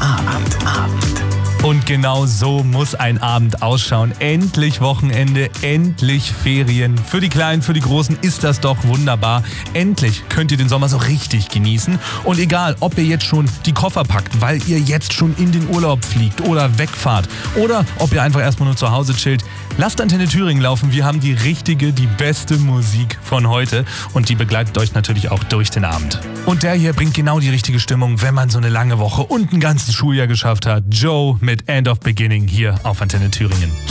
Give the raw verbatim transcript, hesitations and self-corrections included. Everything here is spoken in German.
Abend, Abend. Und genau so muss ein Abend ausschauen. Endlich Wochenende, endlich Ferien. Für die Kleinen, für die Großen ist das doch wunderbar. Endlich könnt ihr den Sommer so richtig genießen. Und egal, ob ihr jetzt schon die Koffer packt, weil ihr jetzt schon in den Urlaub fliegt oder wegfahrt, oder ob ihr einfach erstmal nur zu Hause chillt, lasst Antenne Thüringen laufen. Wir haben die richtige, die beste Musik von heute. Und die begleitet euch natürlich auch durch den Abend. Und der hier bringt genau die richtige Stimmung, wenn man so eine lange Woche und ein ganzes Schuljahr geschafft hat. Joe mit End of Beginning hier auf Antenne Thüringen.